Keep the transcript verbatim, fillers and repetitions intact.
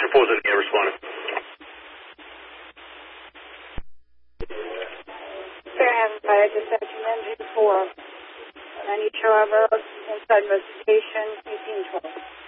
four is in the air responding. Fairhaven Fire Dispatching Engine four. I need to show our inside investigation, eighteen twelve.